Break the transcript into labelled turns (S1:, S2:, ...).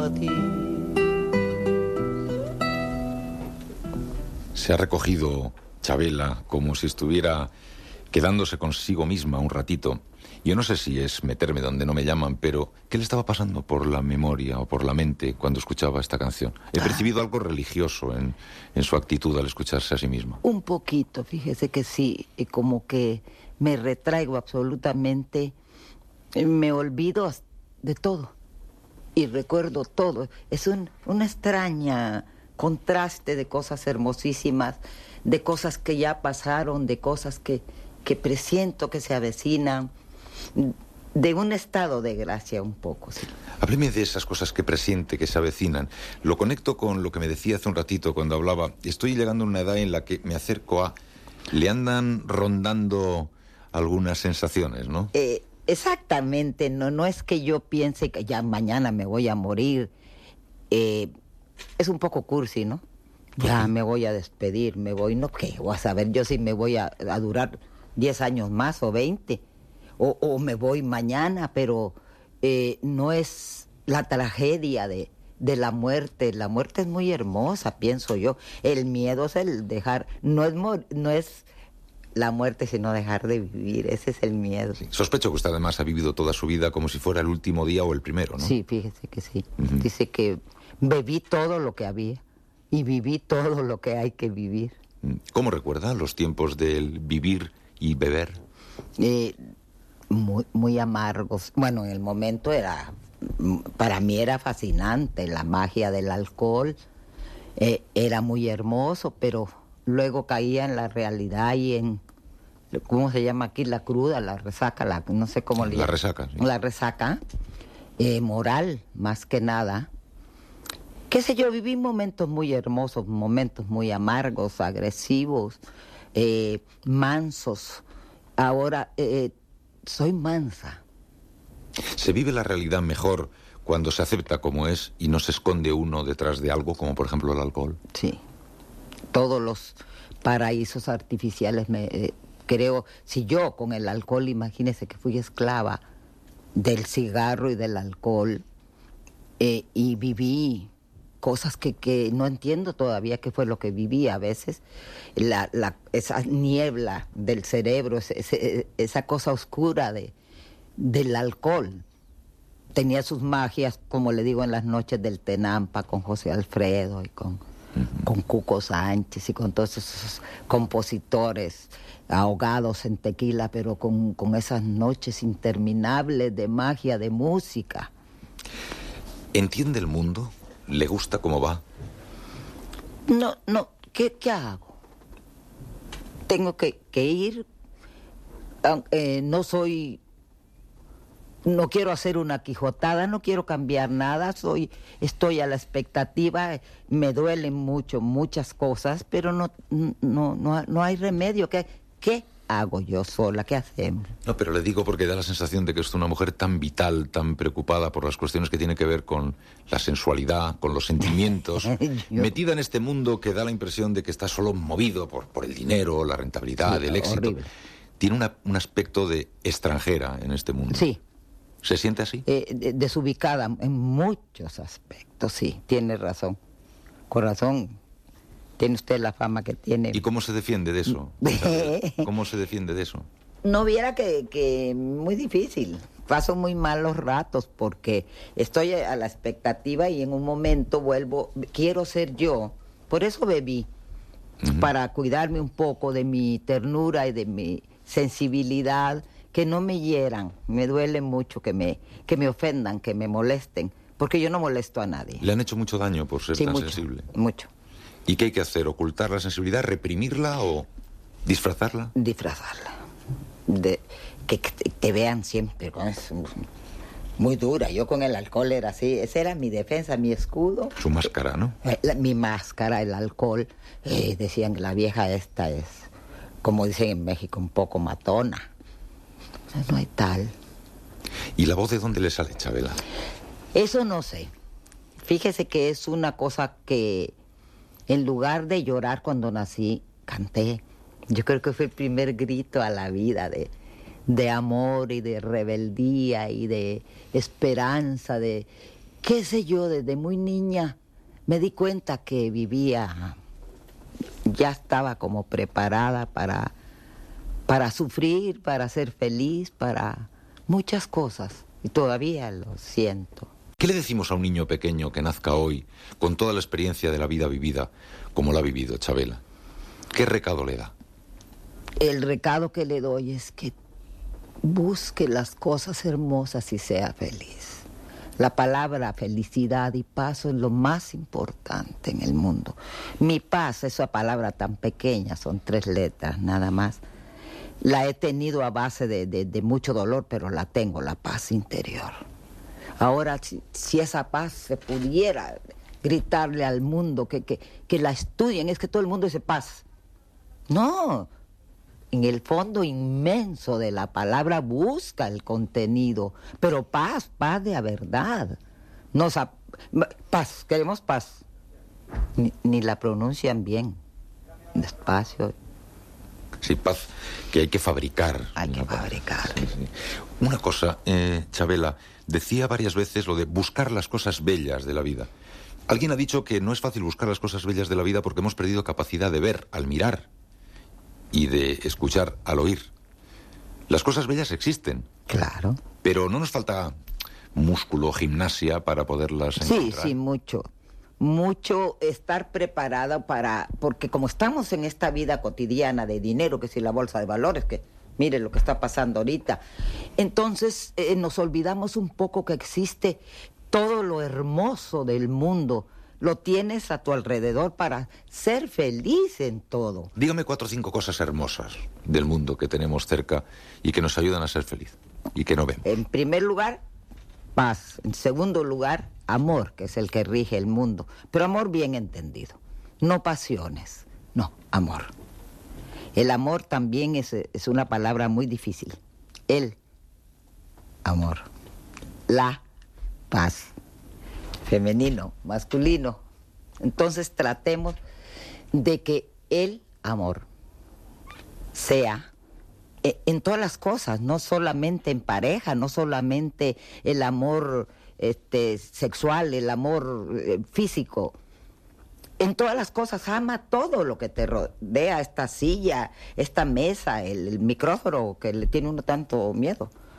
S1: a ti.
S2: Se ha recogido Chabela como si estuviera quedándose consigo misma un ratito. Yo no sé si es meterme donde no me llaman, pero ¿qué le estaba pasando por la memoria o por la mente cuando escuchaba esta canción? He percibido algo religioso en su actitud al escucharse a sí misma.
S3: Un poquito, fíjese que sí, como que me retraigo absolutamente, me olvido de todo y recuerdo todo. Es una extraña contraste de cosas hermosísimas, de cosas que ya pasaron, de cosas que presiento que se avecinan, de un estado de gracia un poco, sí.
S2: Hábleme de esas cosas que presiente, que se avecinan. Lo conecto con lo que me decía hace un ratito cuando hablaba. Estoy llegando a una edad en la que me acerco a... Le andan rondando algunas sensaciones, ¿no?
S3: Exactamente, no es que yo piense que ya mañana me voy a morir. Es un poco cursi, ¿no? Ya me voy a despedir, me voy, no, ¿qué? Voy a saber yo si me voy a durar 10 años más o 20, o me voy mañana, pero no es la tragedia de la muerte. La muerte es muy hermosa, pienso yo. El miedo es el dejar, no es la muerte, sino dejar de vivir, ese es el miedo.
S2: Sí. Sospecho que usted además ha vivido toda su vida como si fuera el último día o el primero, ¿no?
S3: Sí, fíjese que sí. Dice que bebí todo lo que había y viví todo lo que hay que vivir.
S2: ¿Cómo recuerda los tiempos del vivir y beber?
S3: Muy amargos. Bueno, en el momento para mí era fascinante, la magia del alcohol, era muy hermoso, pero luego caía en la realidad y en, ¿cómo se llama aquí? La cruda, la resaca, no sé cómo le llaman.
S2: La resaca, sí.
S3: La resaca, moral, más que nada. Qué sé yo, viví momentos muy hermosos, momentos muy amargos, agresivos, mansos. Ahora soy mansa.
S2: ¿Se vive la realidad mejor cuando se acepta como es y no se esconde uno detrás de algo, como por ejemplo el alcohol?
S3: Sí. Todos los paraísos artificiales, creo, si yo con el alcohol, imagínese que fui esclava del cigarro y del alcohol, y viví cosas que no entiendo todavía qué fue lo que viví a veces, esa niebla del cerebro, esa cosa oscura del alcohol. Tenía sus magias, como le digo, en las noches del Tenampa con José Alfredo y con Cuco Sánchez y con todos esos compositores ahogados en tequila, pero con esas noches interminables de magia, de música.
S2: ¿Entiende el mundo? ¿Le gusta cómo va?
S3: No, ¿qué hago? Tengo que ir, no quiero hacer una quijotada, no quiero cambiar nada, estoy a la expectativa, me duelen muchas cosas, pero no hay remedio. ¿Qué hago yo sola? ¿Qué hacemos?
S2: No, pero le digo porque da la sensación de que es una mujer tan vital, tan preocupada por las cuestiones que tienen que ver con la sensualidad, con los sentimientos, metida en este mundo que da la impresión de que está solo movido por el dinero, la rentabilidad, el éxito.
S3: Horrible.
S2: Tiene un aspecto de extranjera en este mundo.
S3: Sí.
S2: ¿Se siente así?
S3: Desubicada en muchos aspectos, sí, tiene razón. Con razón, tiene usted la fama que tiene.
S2: ¿Y cómo se defiende de eso? ¿Cómo se defiende de eso?
S3: No viera que muy difícil. Paso muy malos ratos porque estoy a la expectativa y en un momento quiero ser yo. Por eso bebí, para cuidarme un poco de mi ternura y de mi sensibilidad, que no me hieran. Me duele mucho que me ofendan, que me molesten, porque yo no molesto a nadie.
S2: ¿Le han hecho mucho daño por ser tan sensible?
S3: Mucho.
S2: ¿Y qué hay que hacer? ¿Ocultar la sensibilidad, reprimirla o disfrazarla?
S3: Disfrazarla. Que te vean siempre con eso. Muy dura. Yo con el alcohol era así. Esa era mi defensa, mi escudo.
S2: Su máscara, ¿no?
S3: Mi máscara, el alcohol. Decían que la vieja esta es, como dicen en México, un poco matona. No hay tal.
S2: ¿Y la voz de dónde le sale, Chabela?
S3: Eso no sé. Fíjese que es una cosa que, en lugar de llorar cuando nací, canté. Yo creo que fue el primer grito a la vida de amor y de rebeldía y de esperanza, qué sé yo, desde muy niña me di cuenta que vivía, ya estaba como preparada para sufrir, para ser feliz, para muchas cosas. Y todavía lo siento.
S2: ¿Qué le decimos a un niño pequeño que nazca hoy, con toda la experiencia de la vida vivida, como la ha vivido Chabela? ¿Qué recado le da?
S3: El recado que le doy es que busque las cosas hermosas y sea feliz. La palabra felicidad y paz son lo más importante en el mundo. Mi paz, esa palabra tan pequeña, son 3 letras nada más. La he tenido a base de mucho dolor, pero la tengo, la paz interior. Ahora, si esa paz se pudiera gritarle al mundo que la estudien, es que todo el mundo dice paz. No, en el fondo inmenso de la palabra busca el contenido, pero paz, paz de a verdad. Paz, queremos paz. Ni la pronuncian bien, despacio.
S2: Sí, paz, que hay que fabricar.
S3: Hay que fabricar.
S2: Sí, sí. Una cosa, Chabela, decía varias veces lo de buscar las cosas bellas de la vida. Alguien ha dicho que no es fácil buscar las cosas bellas de la vida porque hemos perdido capacidad de ver al mirar y de escuchar al oír. Las cosas bellas existen.
S3: Claro.
S2: Pero no nos falta músculo, gimnasia para poderlas encontrar.
S3: Sí, mucho. Mucho estar preparado porque como estamos en esta vida cotidiana de dinero, que si la bolsa de valores, que mire lo que está pasando ahorita, entonces nos olvidamos un poco que existe todo lo hermoso del mundo. Lo tienes a tu alrededor para ser feliz en todo.
S2: Dígame 4 o 5 cosas hermosas del mundo que tenemos cerca y que nos ayudan a ser feliz y que no vemos.
S3: En primer lugar, paz. En segundo lugar, amor, que es el que rige el mundo. Pero amor bien entendido. No pasiones, no, amor. El amor también es una palabra muy difícil. El amor. La paz. Femenino, masculino. Entonces tratemos de que el amor sea en todas las cosas, no solamente en pareja, no solamente el amor sexual, el amor físico. En todas las cosas, ama todo lo que te rodea, esta silla, esta mesa, el micrófono que le tiene uno tanto miedo.